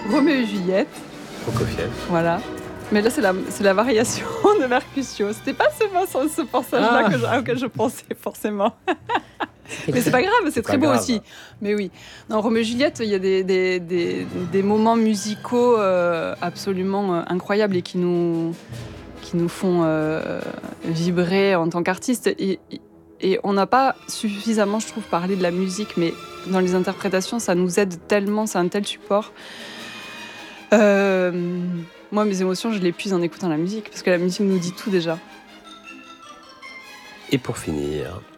Roméo et Juliette. Prokofiev. Voilà. Mais là, c'est la variation de Mercutio. C'était pas ce passage-là auquel je pensais forcément. Mais c'est pas grave, c'est très beau grave. aussi. Mais oui. Dans Roméo et Juliette, il y a des moments musicaux absolument incroyables et qui nous font vibrer en tant qu'artistes. Et on n'a pas suffisamment, je trouve, parlé de la musique, mais dans les interprétations, ça nous aide tellement, c'est un tel support. Moi, mes émotions, je les puise en écoutant la musique, parce que la musique nous dit tout déjà. Et pour finir,